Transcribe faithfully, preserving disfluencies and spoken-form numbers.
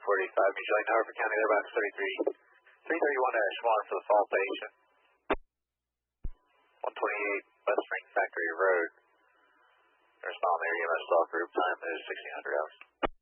forty-five, Mutual Harford County, they're about thirty-three, three thirty-one dash one for the fall station. one twenty-eight West Spring Factory Road. Respond there, E M S call group time is sixteen hundred hours.